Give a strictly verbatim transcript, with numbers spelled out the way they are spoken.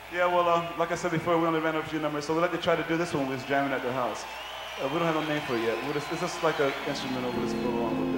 Yeah, well, uh, like I said before, we only ran a few numbers, so we'd like to try to do this one when we was jamming at the house. Uh, we don't have a name for it yet. We'll just, it's just like an instrumental, we'll just go along with it.